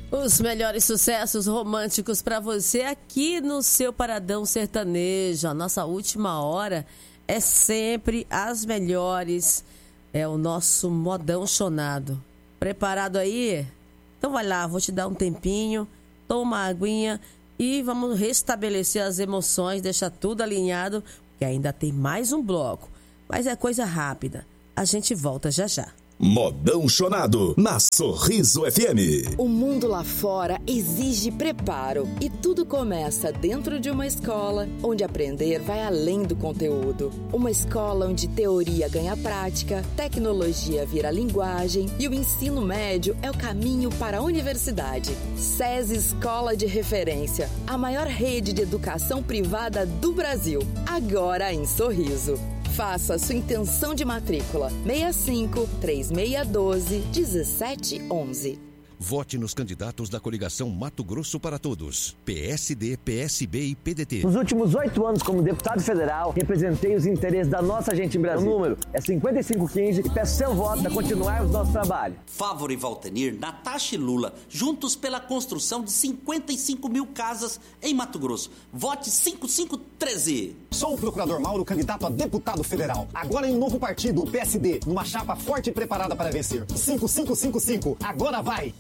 Os melhores sucessos românticos para você aqui no seu Paradão Sertanejo. A nossa última hora é sempre as melhores. É o nosso modão chonado. Preparado aí? Então vai lá, vou te dar um tempinho, toma uma aguinha e vamos restabelecer as emoções, deixar tudo alinhado, que ainda tem mais um bloco. Mas é coisa rápida. A gente volta já já. Modão Chonado, na Sorriso FM. O mundo lá fora exige preparo e tudo começa dentro de uma escola onde aprender vai além do conteúdo. Uma escola onde teoria ganha prática, tecnologia vira linguagem e o ensino médio é o caminho para a universidade. SESI Escola de Referência, a maior rede de educação privada do Brasil, agora em Sorriso. Faça sua intenção de matrícula 65-3612-1711. Vote nos candidatos da coligação Mato Grosso para Todos. PSD, PSB e PDT. Nos últimos 8 anos como deputado federal, representei os interesses da nossa gente em Brasília. O número é 5515 e peço seu voto para continuarmos nosso trabalho. Fávaro e Valtenir, Natasha e Lula, juntos pela construção de 55 mil casas em Mato Grosso. Vote 5513. Sou o procurador Mauro, candidato a deputado federal. Agora em um novo partido, o PSD, numa chapa forte e preparada para vencer. 5555, agora vai!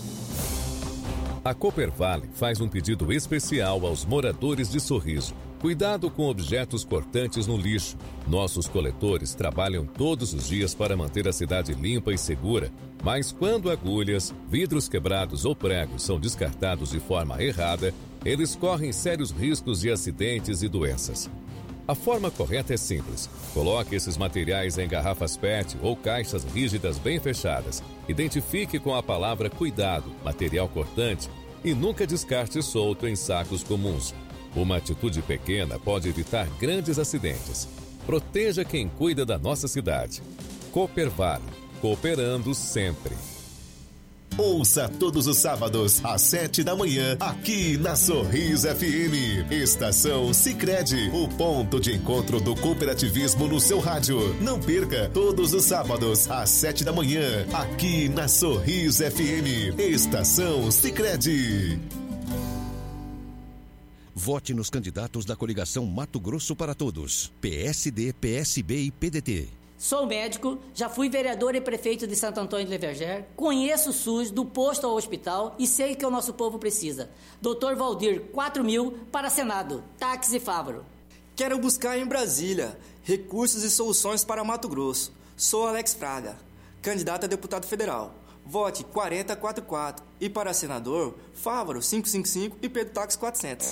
A Coopervale faz um pedido especial aos moradores de Sorriso. Cuidado com objetos cortantes no lixo. Nossos coletores trabalham todos os dias para manter a cidade limpa e segura, mas quando agulhas, vidros quebrados ou pregos são descartados de forma errada, eles correm sérios riscos de acidentes e doenças. A forma correta é simples. Coloque esses materiais em garrafas PET ou caixas rígidas bem fechadas. Identifique com a palavra cuidado, material cortante, e nunca descarte solto em sacos comuns. Uma atitude pequena pode evitar grandes acidentes. Proteja quem cuida da nossa cidade. Coopervale, cooperando sempre. Ouça todos os sábados, às 7 da manhã, aqui na Sorriso FM. Estação Sicredi, o ponto de encontro do cooperativismo no seu rádio. Não perca, todos os sábados, às 7 da manhã, aqui na Sorriso FM. Estação Sicredi. Vote nos candidatos da coligação Mato Grosso para Todos. PSD, PSB e PDT. Sou médico, já fui vereador e prefeito de Santo Antônio de Leverger, conheço o SUS do posto ao hospital e sei que o nosso povo precisa. Dr. Valdir, 4.000 para Senado. Táxi Fávaro. Quero buscar em Brasília recursos e soluções para Mato Grosso. Sou Alex Fraga, candidato a deputado federal. Vote 4044 e para senador, Fávaro 555 e Pedro Táxi 400.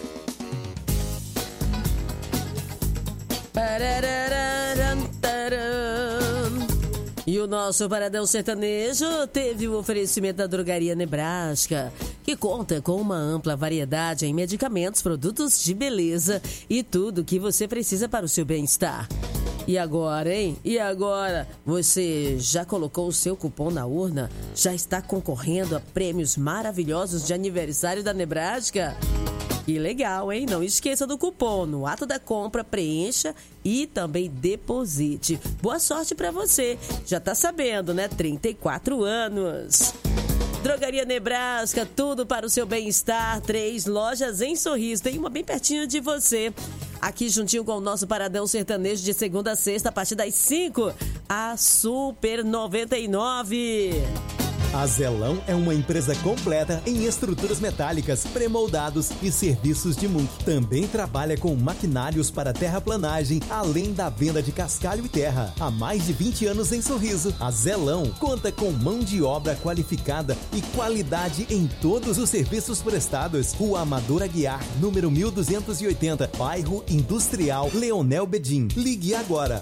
E o nosso Paradão Sertanejo teve o oferecimento da Drogaria Nebraska, que conta com uma ampla variedade em medicamentos, produtos de beleza e tudo que você precisa para o seu bem-estar. E agora, hein? E agora? Você já colocou o seu cupom na urna? Já está concorrendo a prêmios maravilhosos de aniversário da Nebraska? Que legal, hein? Não esqueça do cupom. No ato da compra, preencha e também deposite. Boa sorte pra você. Já tá sabendo, né? 34 anos. Drogaria Nebraska, tudo para o seu bem-estar. 3 lojas em Sorriso. Tem uma bem pertinho de você. Aqui juntinho com o nosso Paradão Sertanejo de segunda a sexta, a partir das 5. A Super 99. A Zelão é uma empresa completa em estruturas metálicas, pré-moldados e serviços de mulch. Também trabalha com maquinários para terraplanagem, além da venda de cascalho e terra. Há mais de 20 anos em Sorriso, a Zelão conta com mão de obra qualificada e qualidade em todos os serviços prestados. Rua Amador Aguiar, número 1280, bairro Industrial, Leonel Bedim. Ligue agora,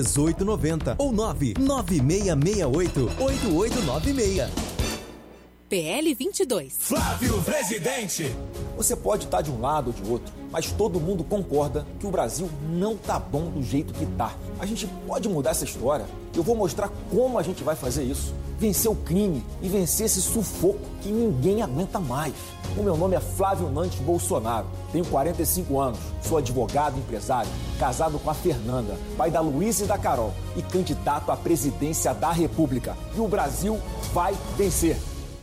669-9954-1890 ou 99668-8896. PL 22. Flávio Presidente. Você pode estar de um lado ou de outro, mas todo mundo concorda que o Brasil não tá bom do jeito que tá. A gente pode mudar essa história. Eu vou mostrar como a gente vai fazer isso. Vencer o crime e vencer esse sufoco que ninguém aguenta mais. O meu nome é Flávio Nantes Bolsonaro. Tenho 45 anos, sou advogado e empresário, casado com a Fernanda, pai da Luísa e da Carol e candidato à presidência da República. E o Brasil vai vencer.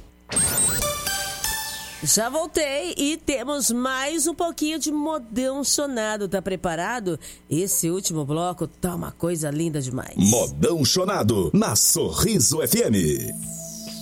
Já voltei e temos mais um pouquinho de Modão Chonado. Tá preparado? Esse último bloco tá uma coisa linda demais. Modão Chonado, na Sorriso FM.